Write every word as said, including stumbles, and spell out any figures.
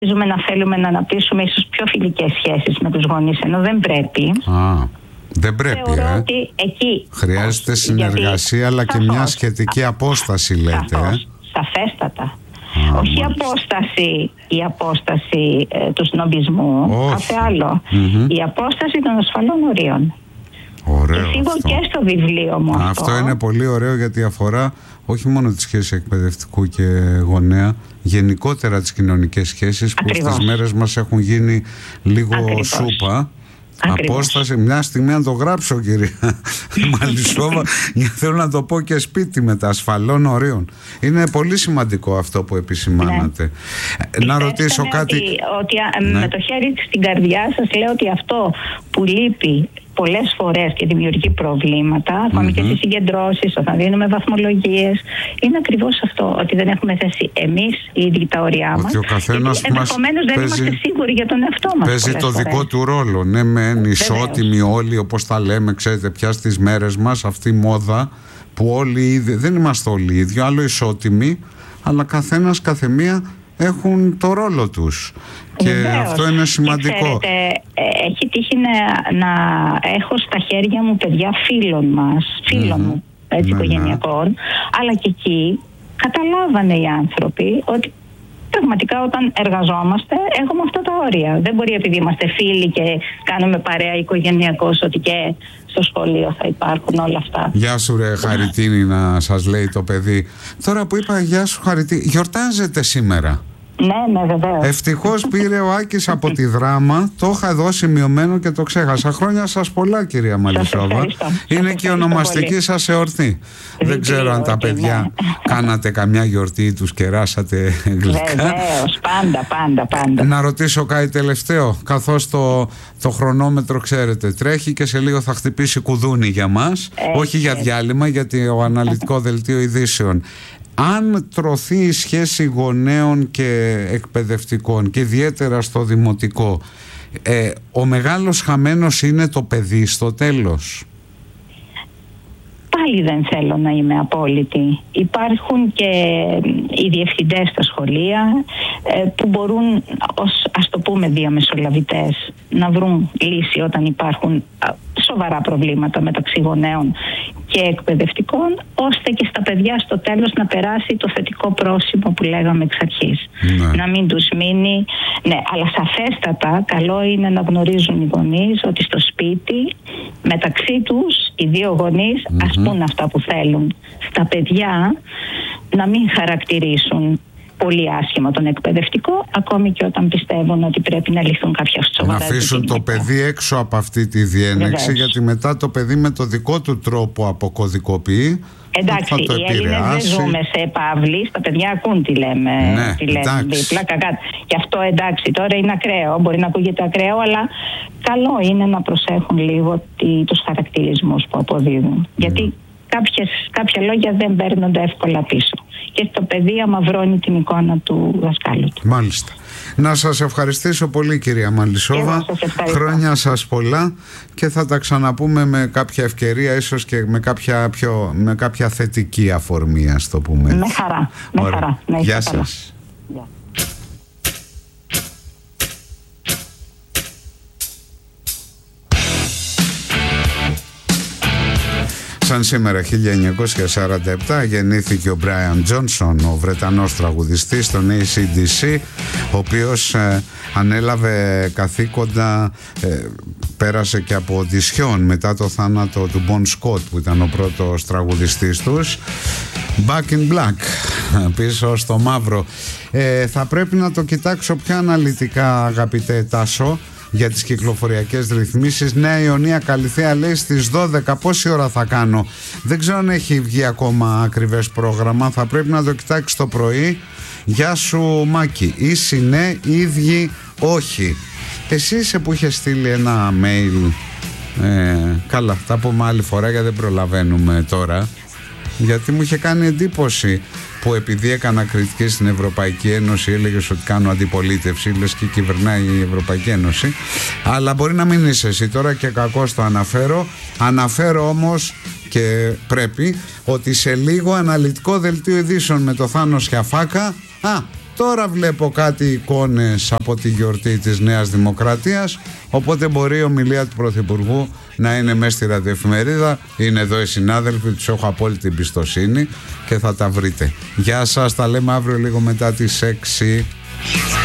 Ζούμε να θέλουμε να αναπτύσσουμε ίσως πιο φιλικές σχέσεις με τους γονείς, ενώ δεν πρέπει. Α, δεν πρέπει, Θεωρώ ε. ότι εκεί Χρειάζεται συνεργασία, γιατί, αλλά σαφώς, και μια σχετική απόσταση, λέτε. Σαφώς, ε. Σαφέστατα. Α, όχι η μάλιστα. απόσταση, η απόσταση ε, του σνομπισμού, όχι. κάθε άλλο. Mm-hmm. Η απόσταση των ασφαλών ορίων. Ωραίο. Και σίγουρα και στο βιβλίο μου αυτό. Αυτό είναι πολύ ωραίο, γιατί αφορά όχι μόνο τη σχέση εκπαιδευτικού και γονέα, γενικότερα τις κοινωνικές σχέσεις. Ακριβώς. Που στις μέρες μας έχουν γίνει λίγο Ακριβώς. σούπα. Ακριβώς. Απόσταση, μια στιγμή να το γράψω, κυρία Μαλισσόβα, γιατί θέλω να το πω και σπίτι με τα ασφαλών ορίων. Είναι πολύ σημαντικό αυτό που επισημάνατε. Ναι. Να ρωτήσω κάτι. Ότι, ότι ναι. με το χέρι στην καρδιά σας λέω ότι αυτό που λείπει πολλές φορές και δημιουργεί προβλήματα, ακόμη mm-hmm. και στις συγκεντρώσεις, όταν δίνουμε βαθμολογίες, είναι ακριβώς αυτό, ότι δεν έχουμε θέσει εμείς οι ίδιοι τα όρια μας. Ότι ο καθένας μας ενδεχομένως δεν παίζει, είμαστε σίγουροι για τον εαυτό μας. Παίζει το φορές. δικό του ρόλο. Ναι, μεν ισότιμοι όλοι, όπως τα λέμε, ξέρετε, πια στις μέρες μας, αυτή η μόδα που όλοι δεν είμαστε όλοι ίδιοι, άλλο ισότιμοι, αλλά καθένας, καθεμία έχουν το ρόλο τους. Και βεβαίως, αυτό είναι σημαντικό. Και ξέρετε, έχει τύχει να, να έχω στα χέρια μου παιδιά φίλων μας, φίλων mm-hmm. μου, έτσι, ναι, οικογενειακών, ναι. αλλά και εκεί καταλάβανε οι άνθρωποι ότι πραγματικά όταν εργαζόμαστε έχουμε αυτά τα όρια. Δεν μπορεί, επειδή είμαστε φίλοι και κάνουμε παρέα οικογενειακώς, ότι και στο σχολείο θα υπάρχουν όλα αυτά. Γεια σου ρε Χαριτίνη, να σας λέει το παιδί. Τώρα που είπα γεια σου Χαριτίνη, γιορτάζετε σήμερα? Ναι, ναι, βεβαίως. Ευτυχώς πήρε ο Άκης από τη Δράμα. Το είχα εδώ σημειωμένο και το ξέχασα. Χρόνια σας πολλά, κυρία Μαλισσόβα. Είναι και η ονομαστική σας εορτή. Δεν ξέρω αν τα παιδιά ναι. κάνατε καμιά γιορτή ή τους κεράσατε γλυκά. Βεβαίως, πάντα, πάντα, πάντα. Να ρωτήσω κάτι τελευταίο, καθώς το, το χρονόμετρο, ξέρετε, τρέχει και σε λίγο θα χτυπήσει κουδούνι για μας. Έτσι. Όχι για διάλειμμα, γιατί ο αναλυτικό δελτίο ειδήσεων. Αν τρωθεί η σχέση γονέων και εκπαιδευτικών και ιδιαίτερα στο δημοτικό, ε, ο μεγάλος χαμένος είναι το παιδί στο τέλος? Πάλι δεν θέλω να είμαι απόλυτη. Υπάρχουν και οι διευθυντές στα σχολεία ε, που μπορούν ως, ας το πούμε, διαμεσολαβητές να βρουν λύση όταν υπάρχουν σοβαρά προβλήματα μεταξύ γονέων και εκπαιδευτικών, ώστε και στα παιδιά στο τέλος να περάσει το θετικό πρόσημο που λέγαμε εξ αρχής. Ναι. Να μην τους μείνει. Ναι, αλλά σαφέστατα καλό είναι να γνωρίζουν οι γονείς ότι στο σπίτι μεταξύ τους οι δύο γονείς mm-hmm. ας πούν αυτά που θέλουν. Στα παιδιά να μην χαρακτηρίσουν πολύ άσχημα τον εκπαιδευτικό, ακόμη και όταν πιστεύουν ότι πρέπει να λυθούν κάποια σοβαρά ζητήματα. Να αφήσουν το παιδί έξω από αυτή τη διένεξη. Βεβαίως. Γιατί μετά το παιδί με το δικό του τρόπο αποκωδικοποιεί. Εντάξει, οι Έλληνες δεν ζούμε σε επαύλη, τα παιδιά ακούν τι λέμε, ναι, τι λέμε δίπλα, κακά. Και αυτό εντάξει, τώρα είναι ακραίο, μπορεί να ακούγεται ακραίο, αλλά καλό είναι να προσέχουν λίγο τους χαρακτηρισμούς που αποδίδουν. Mm. Γιατί κάποιες, κάποια λόγια δεν παίρνονται εύκολα πίσω. Και στο παιδί αμαυρώνει την εικόνα του δασκάλου του. Μάλιστα. Να σας ευχαριστήσω πολύ, κυρία Μαλισσόβα. Χρόνια σας πολλά και θα τα ξαναπούμε με κάποια ευκαιρία, ίσως και με κάποια, πιο, με κάποια θετική αφορμή, ας το πούμε. Με χαρά. Με χαρά. Γεια σας. Γεια. Σαν σήμερα χίλια εννιακόσια σαράντα επτά γεννήθηκε ο Μπράιαν Τζόνσον, ο Βρετανός τραγουδιστής στον έι σι ντι σι, ο οποίος ε, ανέλαβε καθήκοντα, ε, πέρασε και από οντισιόν μετά το θάνατο του Μπον Σκοτ, που ήταν ο πρώτος τραγουδιστής τους. Back in Black, πίσω στο μαύρο. Ε, θα πρέπει να το κοιτάξω πιο αναλυτικά, αγαπητέ Τάσο, για τις κυκλοφοριακές ρυθμίσεις. Νέα Ιωνία Καλυθέα λέει στις δώδεκα. Πόση ώρα θα κάνω? Δεν ξέρω αν έχει βγει ακόμα ακριβές πρόγραμμα. Θα πρέπει να το κοιτάξει το πρωί. Γεια σου Μάκη. Ίση ναι, ίδιοι όχι. Εσύ είσαι που είχε στείλει ένα mail. ε, Καλά, θα πούμε άλλη φορά γιατί δεν προλαβαίνουμε τώρα. Γιατί μου είχε κάνει εντύπωση που επειδή έκανα κριτική στην Ευρωπαϊκή Ένωση έλεγες ότι κάνω αντιπολίτευση, λες και κυβερνάει η Ευρωπαϊκή Ένωση. Αλλά μπορεί να μην είσαι εσύ τώρα και κακώς το αναφέρω. Αναφέρω όμως και πρέπει ότι σε λίγο αναλυτικό δελτίο ειδήσεων με το Θάνο Σιαφάκα. Α, τώρα βλέπω κάτι εικόνες από τη γιορτή της Νέας Δημοκρατίας, οπότε μπορεί η ομιλία του Πρωθυπουργού να είναι μέσα στη ραδιοεφημερίδα. Είναι εδώ οι συνάδελφοι, τους έχω απόλυτη εμπιστοσύνη και θα τα βρείτε. Γεια σας, τα λέμε αύριο λίγο μετά τις έξι.